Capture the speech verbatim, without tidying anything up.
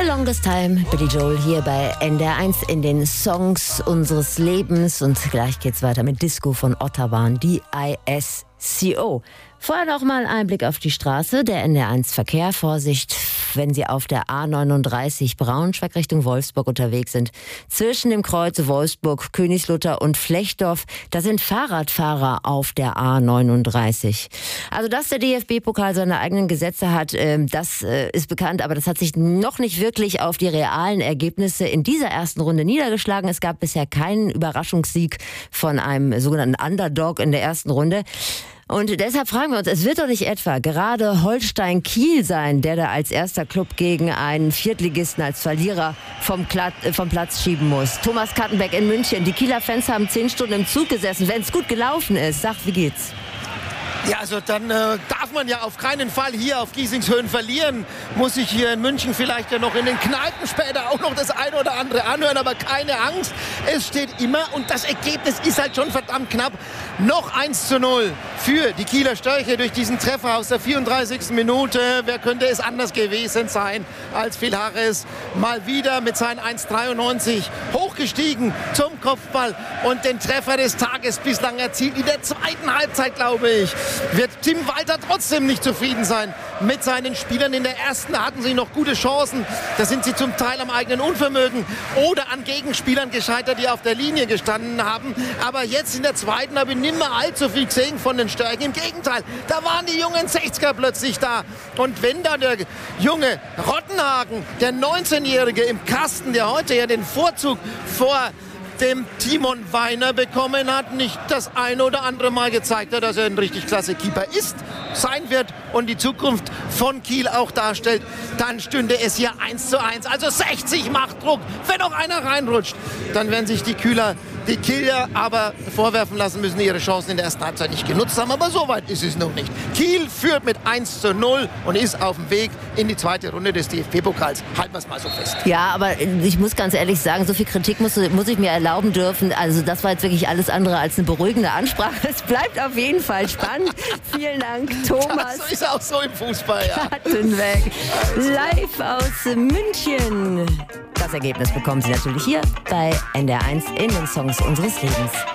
The Longest Time, Billy Joel hier bei N D R eins in den Songs unseres Lebens. Und gleich geht's weiter mit Disco von Ottawa, D I S C O. Vorher noch mal ein Blick auf die Straße. Der N D R eins Verkehr. Vorsicht, wenn Sie auf der A neununddreißig Braunschweig Richtung Wolfsburg unterwegs sind. Zwischen dem Kreuz Wolfsburg, Königslutter und Flechdorf, da sind Fahrradfahrer auf der A neununddreißig. Also, dass der D F B-Pokal seine eigenen Gesetze hat, das ist bekannt, aber das hat sich noch nicht wirklich auf die realen Ergebnisse in dieser ersten Runde niedergeschlagen. Es gab bisher keinen Überraschungssieg von einem sogenannten Underdog in der ersten Runde. Und deshalb fragen wir uns, es wird doch nicht etwa gerade Holstein Kiel sein, der da als erster Club gegen einen Viertligisten als Verlierer vom, Platz, vom Platz schieben muss. Thomas Kattenbeck in München. Die Kieler Fans haben zehn Stunden im Zug gesessen. Wenn es gut gelaufen ist, sag, wie geht's? Ja, also dann äh, darf man ja auf keinen Fall hier auf Giesingshöhen verlieren. Muss ich hier in München vielleicht ja noch in den Kneipen später auch noch das eine oder andere anhören, aber keine Angst. Es steht immer, und das Ergebnis ist halt schon verdammt knapp, noch eins zu null für die Kieler Störche durch diesen Treffer aus der vierunddreißigsten Minute. Wer könnte es anders gewesen sein als Phil Harris? Mal wieder mit seinen eins dreiundneunzig hochgestiegen zum Kopfball und den Treffer des Tages bislang erzielt. In der zweiten Halbzeit, glaube ich, wird Tim Walter trotzdem nicht zufrieden sein mit seinen Spielern. In der ersten hatten sie noch gute Chancen. Da sind sie zum Teil am eigenen Unvermögen oder an Gegenspielern gescheitert, die auf der Linie gestanden haben. Aber jetzt in der zweiten habe ich nicht mehr allzu viel gesehen von den Störchen. Im Gegenteil, da waren die jungen sechziger plötzlich da. Und wenn da der junge Rottenhagen, der neunzehnjährige im Kasten, der heute ja den Vorzug vor dem Timon Weiner bekommen hat, nicht das eine oder andere Mal gezeigt hat, dass er ein richtig klasse Keeper ist, sein wird und die Zukunft von Kiel auch darstellt, dann stünde es hier eins zu eins. Also sechzig macht Druck. Wenn noch einer reinrutscht, dann werden sich die Kühler, die Kieler aber vorwerfen lassen müssen, ihre Chancen in der ersten Halbzeit nicht genutzt haben. Aber so weit ist es noch nicht. Kiel führt mit eins zu null und ist auf dem Weg in die zweite Runde des D F B-Pokals. Halten wir es mal so fest. Ja, aber ich muss ganz ehrlich sagen, so viel Kritik muss, muss ich mir erlauben dürfen. Also das war jetzt wirklich alles andere als eine beruhigende Ansprache. Es bleibt auf jeden Fall spannend. Vielen Dank, Thomas. Das ist auch so im Fußball, ja. Kattenbeck. Live aus München. Das Ergebnis bekommen Sie natürlich hier bei N D R eins in den Songs unseres Lebens.